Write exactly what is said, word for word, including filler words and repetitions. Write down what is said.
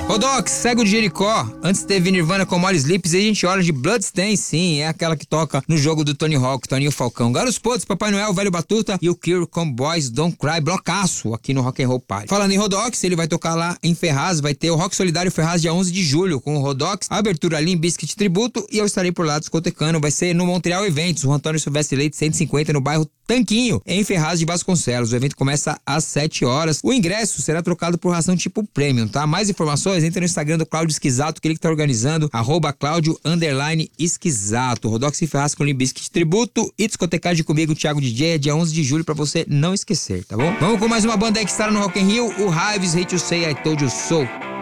Rodox, Cego de Jericó. Antes teve Nirvana com Molly Sleeps e a gente olha de Bloodstain, sim, é aquela que toca no jogo do Tony Hawk, Toninho Falcão. Garos Potos, Papai Noel, Velho Batuta e o Cure com Boys Don't Cry, blocaço aqui no Rock and Roll Party. Falando em Rodox, ele vai tocar lá em Ferraz, vai ter o Rock Solidário Ferraz dia onze de julho com o Rodox, a abertura ali em Biscuit Tributo e eu estarei por lá discotecando, vai ser no Montreal Eventos, o Antônio Silvestre Leite cento e cinquenta no bairro Tanquinho, em Ferraz de Vasconcelos. O evento começa às sete horas. O ingresso será trocado por ração tipo premium, tá? Mais informações, entra no Instagram do Cláudio Esquisato, que ele que tá organizando, arroba Cláudio underline Esquisato. Rodox e Ferraz com Limbiscuit Tributo e discotecagem comigo, Thiago D J, é dia onze de julho pra você não esquecer, tá bom? Vamos com mais uma banda aí que está no Rock in Rio, o Hives, Hate to Say I Told You So.